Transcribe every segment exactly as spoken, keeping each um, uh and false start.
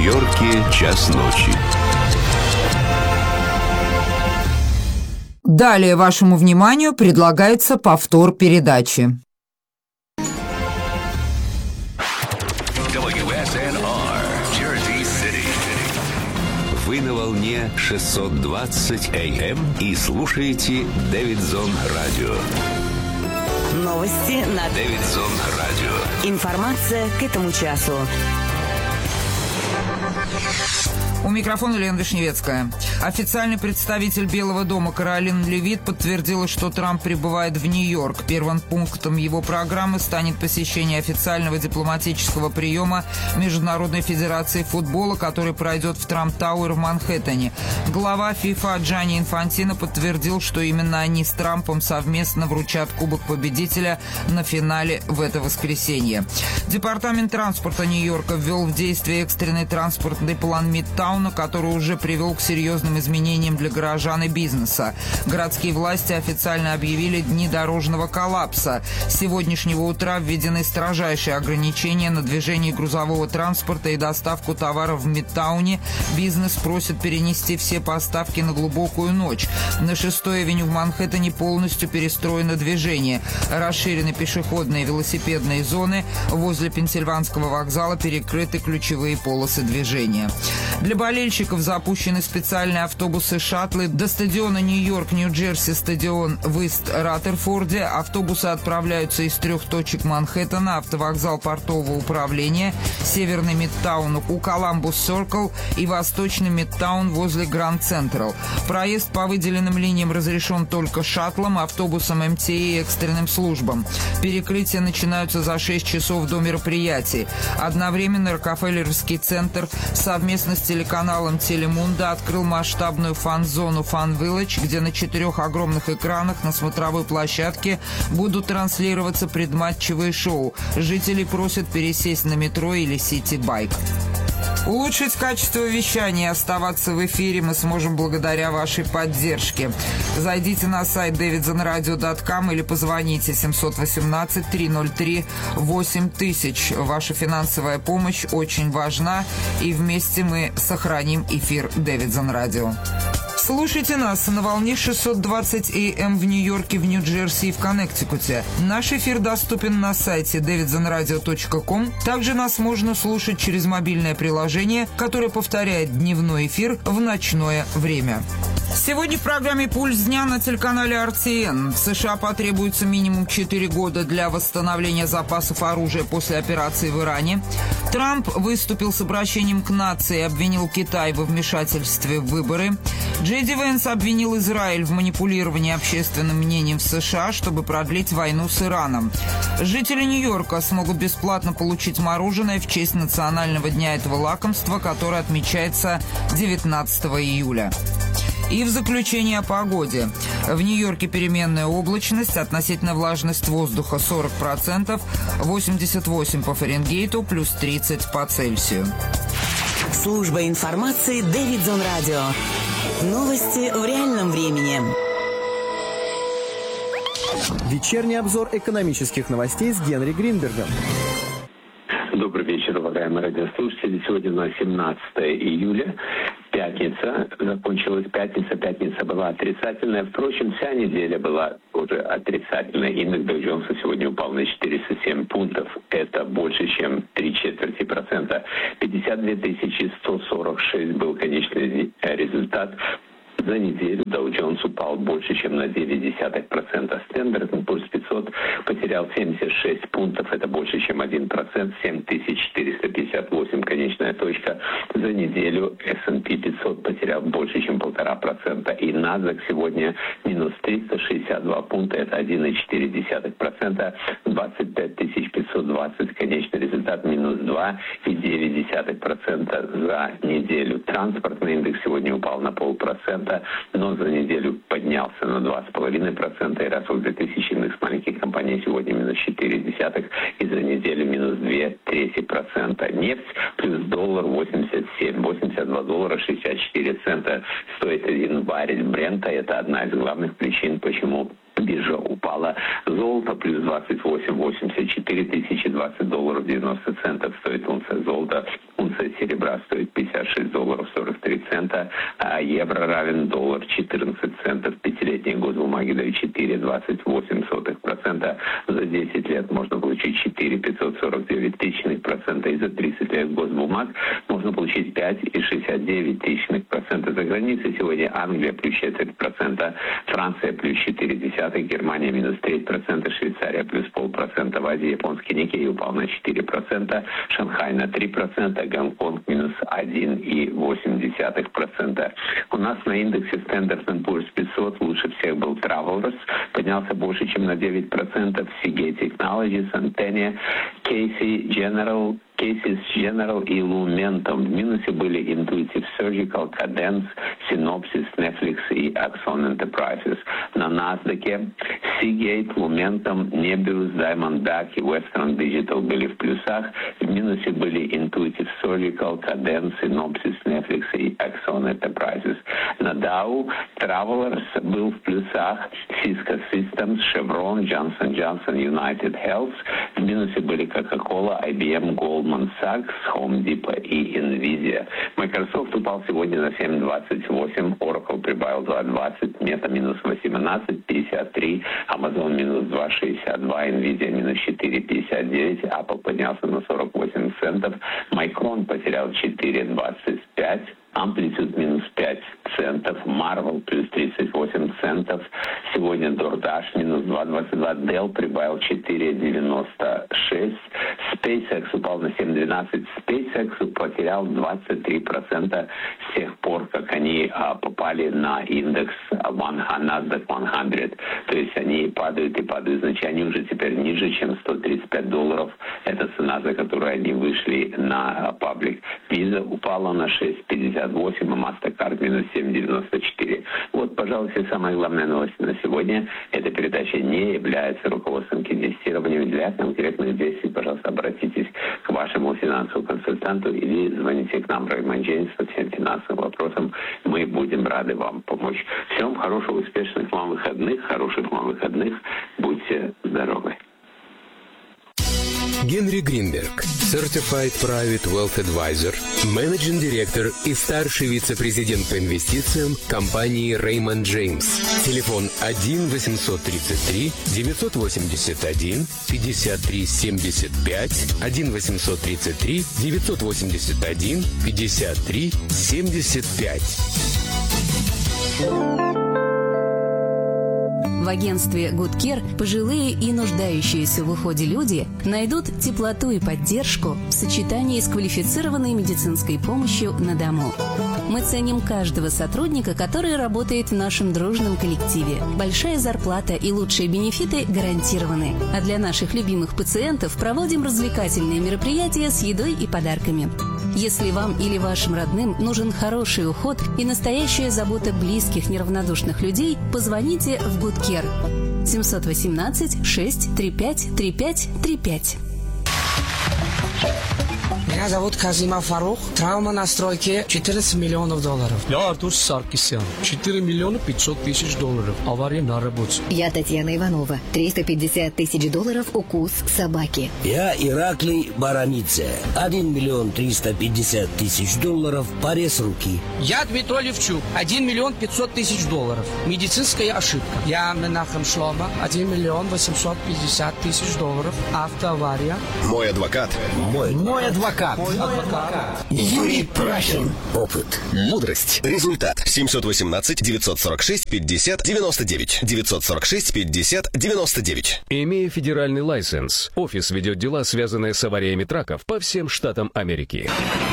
Нью-Йорке час ночи. Далее вашему вниманию предлагается повтор передачи. дабл ю эс эн ар, Jersey City. Вы на волне шестьсот двадцать эй эм и слушаете Дэвидсон Радио. Новости на Дэвидсон Радио. Информация к этому часу. У микрофона Лена Вишневецкая. Официальный представитель Белого дома Каролин Левит подтвердила, что Трамп прибывает в Нью-Йорк. Первым пунктом его программы станет посещение официального дипломатического приема Международной федерации футбола, который пройдет в Трамп-Тауэр в Манхэттене. Глава ФИФА Джанни Инфантино подтвердил, что именно они с Трампом совместно вручат Кубок Победителя на финале в это воскресенье. Департамент транспорта Нью-Йорка ввел в действие экстренный транспортный план Мидтауна, который уже привел к серьезным изменениям для горожан и бизнеса. Городские власти официально объявили дни дорожного коллапса. С сегодняшнего утра введены строжайшие ограничения на движение грузового транспорта и доставку товаров в Мидтауне. Бизнес просит перенести все поставки на глубокую ночь. На шестой авеню в Манхэттене полностью перестроено движение. Расширены пешеходные и велосипедные зоны. Возле Пенсильванского вокзала перекрыты ключевые полосы движения. Для болельщиков запущены специальные автобусы-шаттлы до стадиона Нью-Йорк, Нью-Джерси, стадион в Ист-Раттерфорде. Автобусы отправляются из трех точек Манхэттена: автовокзал портового управления, северный Мидтаун у Коламбус-Сиркл и восточный Мидтаун возле Гранд Централ. Проезд по выделенным линиям разрешен только шаттлом, автобусом эм ти эй и экстренным службам. Перекрытия начинаются за шесть часов до мероприятий. Одновременно Рокфеллеровский центр совместно с телеканалом Телемунда открыл масштабную фан-зону Fun Village, где на четырех огромных экранах на смотровой площадке будут транслироваться предматчевые шоу. Жителей просят пересесть на метро или Сити-Байк. Улучшить качество вещания и оставаться в эфире мы сможем благодаря вашей поддержке. Зайдите на сайт дэвидсон радио точка ком или позвоните семь один восемь три ноль три восемь тысяч. Ваша финансовая помощь очень важна, и вместе мы сохраним эфир Дэвидсон Радио. Слушайте нас на волне шестьсот двадцать эй эм в Нью-Йорке, в Нью-Джерси и в Коннектикуте. Наш эфир доступен на сайте дэвидсон радио точка ком. Также нас можно слушать через мобильное приложение, которое повторяет дневной эфир в ночное время. Сегодня в программе «Пульс дня» на телеканале эр ти эн. В США потребуется минимум четыре года для восстановления запасов оружия после операции в Иране. Трамп выступил с обращением к нации и обвинил Китай во вмешательстве в выборы. Джей Ди Венс обвинил Израиль в манипулировании общественным мнением в США, чтобы продлить войну с Ираном. Жители Нью-Йорка смогут бесплатно получить мороженое в честь национального дня этого лакомства, который отмечается девятнадцатого июля. И в заключение о погоде. В Нью-Йорке переменная облачность, относительная влажность воздуха сорок процентов, восемьдесят восемь по Фаренгейту, плюс тридцать по Цельсию. Служба информации Дэвидсон Радио. Новости в реальном времени. Вечерний обзор экономических новостей с Генри Гринбергом. Добрый вечер, уважаемые радиослушатели. Сегодня у нас семнадцатое июля. Пятница закончилась. Пятница. Пятница была отрицательная. Впрочем, вся неделя была уже отрицательная. Индекс Доу Джонса сегодня упал на четыреста семь пунктов. Это больше, чем три четверти процента. пятьдесят две тысячи сто сорок шесть был конечный результат. За неделю Доу Джонс упал больше, чем на девять десятых процента. Стендарт энд Пурс пятьсот потерял семьдесят шесть пунктов, это больше, чем один процент. семь тысяч четыреста пятьдесят восемь конечная точка. За неделю эс энд пи пятьсот потерял больше, чем полтора процента. И Насдак сегодня минус триста шестьдесят два пункта, это один и четыре десятых процента. двадцать пять тысяч пятьсот двадцать конечный результат минус два и девять десятых процента за неделю. Транспортный индекс сегодня упал на полпроцента, но за неделю поднялся на два с половиной процента. И Russell две тысячи индекс маленьких компаний сегодня минус четыре десятых и за неделю минус две трети процента. Нефть плюс доллар восемьдесят семь, восемьдесят два доллара шестьдесят четыре цента стоит один баррель Брента. Это одна из главных причин, почему биржа упала. Золото плюс двадцать восемь, восемьдесят четыре тысячи двадцать долларов девяносто центов стоит унция золота. Унция серебра стоит пятьдесят шесть долларов сорок три цента, а евро равен доллар четырнадцать центов. Пятилетние госбумаги дают четыре целых двадцать восемь сотых процента. За десять лет можно получить четыре целых пятьсот сорок девять тысячных процента. И за тридцать лет госбумаг можно получить пять целых шестьдесят девять тысячных процента. За границей сегодня Англия плюс четверть процента, Франция плюс четыре десятых, Германия минус треть процента, Швейцария плюс полпроцента. В Азии японский Никей упал на четыре процента, Шанхай на три процента, Гонконг минус один целых восемь десятых процента. У нас на индексе Standard энд Poor's пятьсот лучше всех был Travelers, поднялся больше, чем на девять процентов, Seagate Technologies, Antenna, Casey General, Cases General и Lumentum. В минусе были Intuitive Surgical, Cadence, Synopsys, Netflix и Axon Enterprises. На NASDAQ Seagate, Lumentum, Nebius, Diamondback и Western Digital были в плюсах. В минусе были Intuitive Surgical, Cadence, Synopsys, Netflix и Axon Enterprises. На Dow Travelers был в плюсах, Cisco Systems, Chevron, Johnson Johnson, United Health. В минусе были Coca-Cola, ай би эм, Goldman Sachs, Home Depot и Nvidia. Microsoft упал сегодня на семь целых двадцать восемь, Oracle прибавил два целых двадцать, Meta минус восемнадцать целых пятьдесят три, Amazon минус два целых шестьдесят два, Nvidia минус четыре целых пятьдесят девять, Apple поднялся на сорок восемь центов, Micron потерял четыре целых двадцать пять, Amplitude минус пять центов, Marvel плюс тридцать восемь центов, сегодня DoorDash минус два целых двадцать два, Dell прибавил четыре целых девяносто шесть, SpaceX упал на семь целых двенадцать, SpaceX потерял двадцать три процента с тех пор, как они а, попали на индекс NASDAQ сто, то есть они падают и падают, значит они уже теперь ниже, чем сто тридцать пять долларов, это цена, за которую они вышли на паблик. Visa упала на шесть целых пятьдесят восемь, а MasterCard минус семь целых девяносто четыре. Вот, пожалуй, все самые главные новости на сегодня. Эта передача не является руководством к инвестированию. Для конкретных действий, пожалуйста, обратитесь к вашему финансовому консультанту или звоните к нам, Раймонд Джеймс, по всем финансовым вопросам. Мы будем рады вам помочь. Всем хороших, успешных вам выходных, хороших вам выходных. Будьте здоровы. Генри Гринберг, Certified Private Wealth Advisor, Managing Director и старший вице-президент по инвестициям компании Raymond James. Телефон один восемьсот тридцать три девятьсот восемьдесят один пятьдесят три семьдесят пять, один восемьсот тридцать три девятьсот восемьдесят один пятьдесят три семьдесят пять. В агентстве Good Care пожилые и нуждающиеся в уходе люди найдут теплоту и поддержку в сочетании с квалифицированной медицинской помощью на дому. Мы ценим каждого сотрудника, который работает в нашем дружном коллективе. Большая зарплата и лучшие бенефиты гарантированы. А для наших любимых пациентов проводим развлекательные мероприятия с едой и подарками. Если вам или вашим родным нужен хороший уход и настоящая забота близких неравнодушных людей, позвоните в Good Care семь один восемь шесть три пять три пять три пять. Меня зовут Казима Фарух. Травма на стройке четырнадцать миллионов долларов. Я Артур Саркисян. четыре миллиона пятьсот тысяч долларов. Авария на работе. Я Татьяна Иванова. триста пятьдесят тысяч долларов укус собаки. Я Ираклий Барамидзе. один миллион триста пятьдесят тысяч долларов. Порез руки. Я Дмитрий Левчук. один миллион пятьсот тысяч долларов. Медицинская ошибка. Я Менахем Шлома. один миллион восемьсот пятьдесят тысяч долларов. Автоавария. Мой адвокат. Мой, Мой адвокат. адвокат. Юрий Прахин. Опыт. Мудрость. Результат. семь один восемь девять сорок шесть пятьдесят девяносто девять. девятьсот сорок шесть пятьдесят девяносто девять. Имея федеральный лайсенс, офис ведет дела, связанные с авариями траков по всем штатам Америки.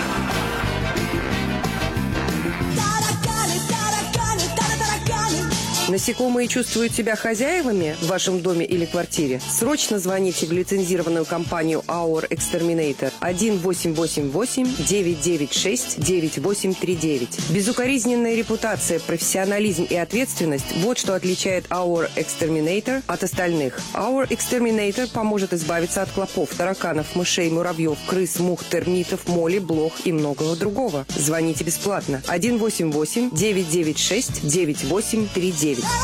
Насекомые чувствуют себя хозяевами в вашем доме или квартире? Срочно звоните в лицензированную компанию Our Exterminator один восемь восемь восемь девять девять шесть девять восемь три девять. Безукоризненная репутация, профессионализм и ответственность – вот что отличает Our Exterminator от остальных. Our Exterminator поможет избавиться от клопов, тараканов, мышей, муравьев, крыс, мух, термитов, моли, блох и многого другого. Звоните бесплатно один восемь восемь девять девять шесть девять восемь три девять.